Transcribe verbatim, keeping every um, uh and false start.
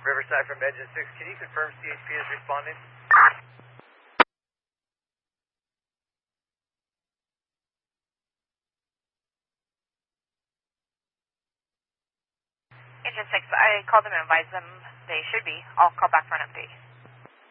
Riverside from Engine six, can you confirm C H P is responding? Engine six, I called them and advised them they should be. I'll call back for an update.